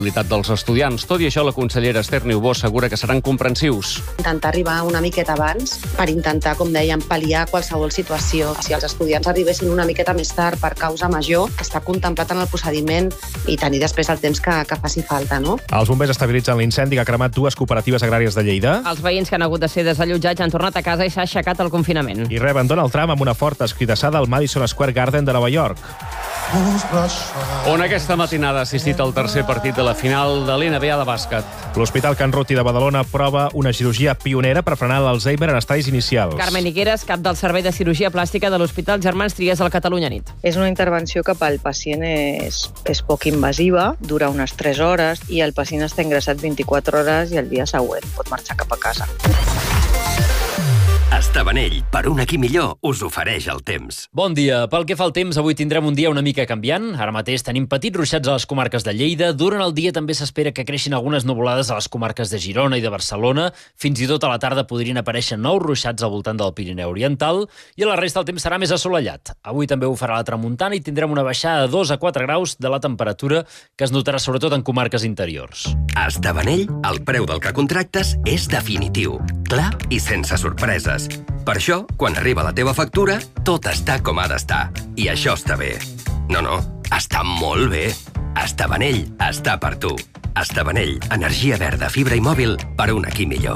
dels estudiants. Tot i això, la consellera Esther Niubó assegura que seran comprensius. Intentar arribar una miqueta abans per intentar, com dèiem, pal·liar qualsevol situació. Si els estudiants arribessin una miqueta més tard per causa major, que està contemplat en el procediment i tenir després el temps que faci falta, no? Els bombers estabilitzen l'incendi que ha cremat 2 cooperatives agràries de Lleida. Els veïns que han hagut de ser desallotjats han tornat a casa i s'ha aixecat el confinament. I reben Donald Trump amb una forta escridassada al Madison Square Garden de Nova York. On aquesta matinada ha assistit al tercer partit de la final de l'NBA de bàsquet. L'Hospital Can Ruti de Badalona prova una cirurgia pionera per frenar l'Alzheimer en estadis inicials. Carmen Higueras, cap del Servei de Cirurgia Plàstica de l'Hospital Germans Trias al Catalunya Nit. És una intervenció que pel pacient és poc invasiva, dura unes 3 hores i el pacient està ingressat 24 hores i el dia següent pot marxar cap a casa. Estabanell, per un aquí millor, us ofereix el temps. Bon dia. Pel que fa al temps, avui tindrem un dia una mica canviant. Ara mateix tenim petits ruixats a les comarques de Lleida. Durant el dia també s'espera que creixin algunes nuvolades a les comarques de Girona i de Barcelona. Fins i tot a la tarda podrien aparèixer nous ruixats al voltant del Pirineu Oriental. I a la resta el temps serà més assolellat. Avui també ho farà la tramuntana i tindrem una baixada de 2 a 4 graus de la temperatura que es notarà sobretot en comarques interiors. A Estabanell, el preu del que contractes és definitiu, clar i sense sorpreses. Per això, quan arriba la teva factura, tot està com ha d'estar. I això està bé. No, està molt bé. Estabanell està per tu. Estabanell, energia verda, fibra i mòbil per un aquí millor.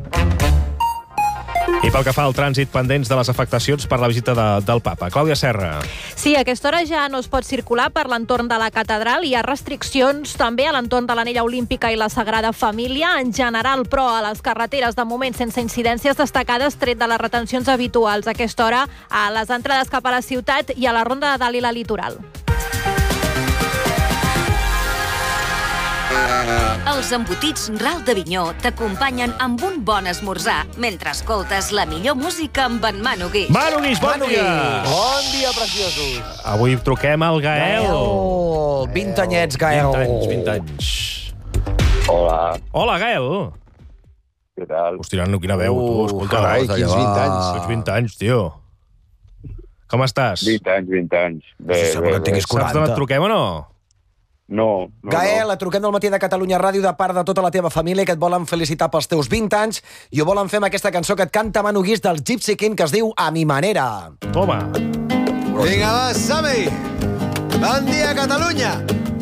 I pel que fa al trànsit, pendents de les afectacions per la visita del papa. Clàudia Serra. Sí, a aquesta hora ja no es pot circular per l'entorn de la catedral. Hi ha restriccions també a l'entorn de l'Anella Olímpica i la Sagrada Família. En general, però, a les carreteres, de moment, sense incidències destacades, tret de les retencions habituals a aquesta hora a les entrades cap a la ciutat i a la Ronda de Dalt i la Litoral. Els embotits Ral d'Avinyó t'acompanyen amb un bon esmorzar mentre escoltes la millor música amb en Manu Guix. Manu Guix, bon dia! Bon dia, preciosos! Avui truquem al Gael. 20 anyets, Gael. 20 anys. Hola. Hola, Gael. Què tal? Hòstia, no, quina veu, tu. Escolta, carai, quins 20 anys. Tens 20 anys, tio. Com estàs? 20 anys. Bé. Saps d'on et truquem o no? No. Gael, et truquem del Matí de Catalunya Ràdio de part de tota la teva família que et volen felicitar pels teus 20 anys i ho volen fer amb aquesta cançó que et canta Manu Guix del Gypsy King que es diu A mi manera. Toma. Vinga, va, som-hi! Bon dia, Catalunya!